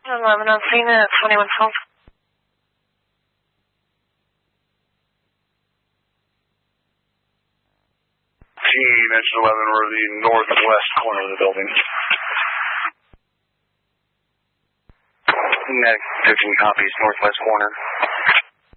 11 on scene at 2112. Engine 11, we're the northwest corner of the building. Medic 13 copies, northwest corner.